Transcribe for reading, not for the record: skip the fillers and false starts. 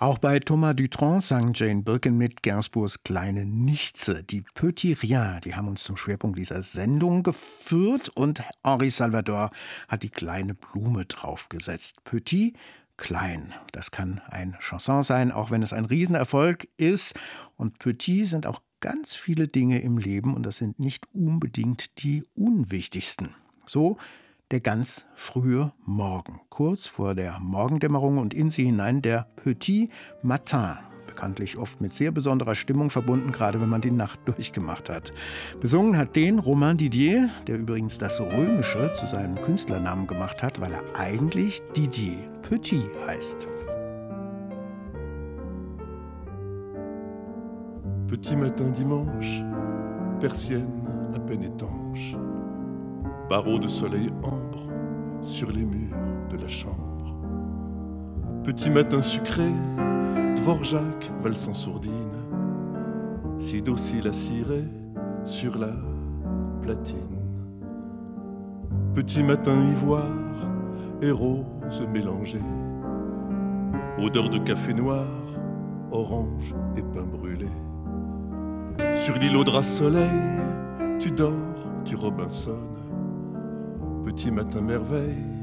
Auch bei Thomas Dutronc sang Jane Birkin mit Gainsbourgs Kleine Nichtse. Die Petit Rien, die haben uns zum Schwerpunkt dieser Sendung geführt und Henri Salvador hat die kleine Blume draufgesetzt. Petit, klein. Das kann ein Chanson sein, auch wenn es ein Riesenerfolg ist. Und Petit sind auch ganz viele Dinge im Leben und das sind nicht unbedingt die unwichtigsten. So der ganz frühe Morgen, kurz vor der Morgendämmerung und in sie hinein der Petit Matin, bekanntlich oft mit sehr besonderer Stimmung verbunden, gerade wenn man die Nacht durchgemacht hat. Besungen hat den Romain Didier, der übrigens das Römische zu seinem Künstlernamen gemacht hat, weil er eigentlich Didier Petit heißt. Petit matin dimanche, persienne à peine étanche, barreaux de soleil ambre sur les murs de la chambre. Petit matin sucré, Dvorak valse en sourdine, si docile à cirer sur la platine. Petit matin ivoire et rose mélangés, odeur de café noir, orange et pain brûlé. Sur l'îlot de soleil, tu dors, tu Robinson. Petit matin merveille,